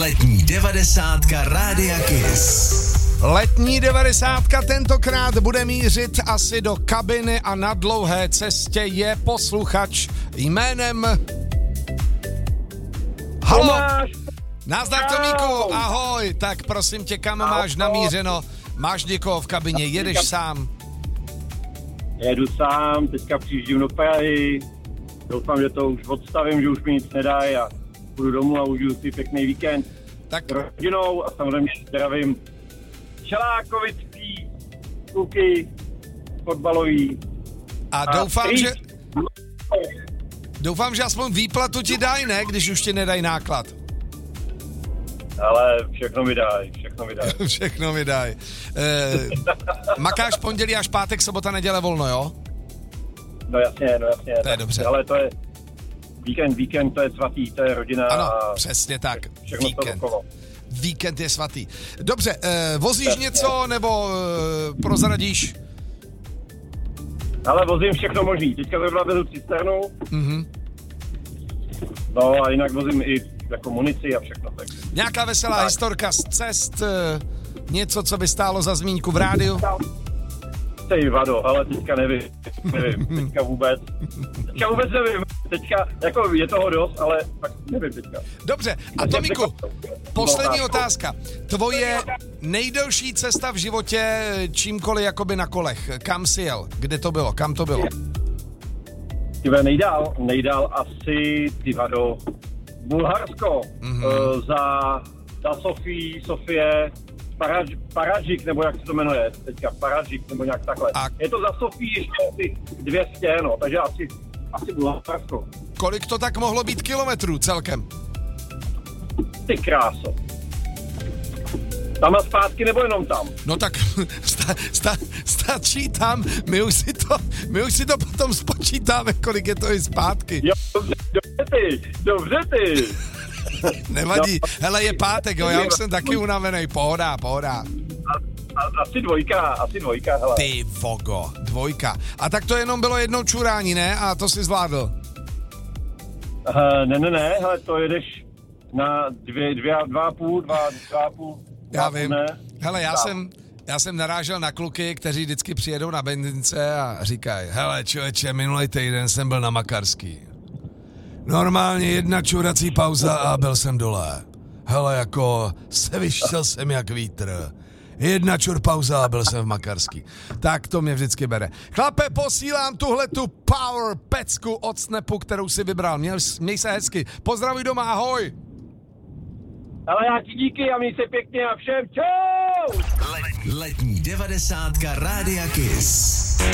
Letní 90 Rádia Kiss. Letní 90 tentokrát bude mířit asi do kabiny a na dlouhé cestě je posluchač jménem... Haló! Nazdar, Tomíku, ahoj, tak prosím tě, kam máš namířeno? Máš někoho v kabině, jedeš sám? Jedu sám, teďka přijíždím do Prahy, doufám, že to už odstavím, že už mi nic nedají a půjdu domů a užiju si pěkný víkend tak s rodinou a samozřejmě zdravím Čelákovický, kluky, fotbalový. A doufám, že aspoň výplatu ti dají, ne, když už ti nedají náklad. Ale všechno mi dají. Všechno mi dají. Makáš pondělí až pátek, sobota, neděle volno, jo? No jasně. To je dobře. Ale to je víkend, to je svatý, to je rodina. Ano, a přesně tak. Všechno to okolo. Víkend je svatý. Dobře, vozíš něco, nebo prozradíš? Ale vozím všechno možný. Teďka zrovna vezu cisternu. Mhm. No a jinak vozím i jako munici a všechno. Tak. Nějaká veselá historka z cest, něco, co by stálo za zmínku v rádiu? Ty vado, ale teďka nevím. Teďka vůbec nevím. Teďka, jako je toho dost, ale tak nevím teďka. Dobře, a Tomíku, poslední otázka. Tvoje nejdelší cesta v životě čímkoliv jakoby na kolech. Kam jsi jel? Kde to bylo? Kam to bylo? Tyve, nejdál asi do Bulharsko. Za Sofie, Paradžik, nebo jak se to jmenuje teďka, Paradžik, nebo nějak takhle. Je to za Sofii ještě asi 200, no, takže asi Bulharsko. Kolik to tak mohlo být kilometrů celkem? Ty kráso. Tam a zpátky, nebo jenom tam? No tak stačí tam, my už si to potom spočítáme, kolik je to i zpátky. Jo, dobře ty. Nevadí, hele, je pátek, jo, já už jsem taky unavený, pohoda. Asi dvojka, hele. Ty vogo, 2. A tak to jenom bylo jednou čurání, ne? A to si zvládl? Ne, hele, to jedeš na 2,5. Já vím. Hele, já jsem narážel na kluky, kteří vždycky přijedou na benzince a říkají, hele, člověče, minulý týden jsem byl na Makarský. Normálně 1 čurací pauza a byl jsem dole. Hele, jako se vyštěl jsem jak vítr. 1 čur pauza a byl jsem v Makarský. Tak to mě vždycky bere. Chlape, posílám tuhletu power pecku od Snapu, kterou si vybral. Měj se hezky. Pozdravuj doma, ahoj. Ale já ti díky a měj se pěkně a všem čau! Letní 90 Rádia Kiss.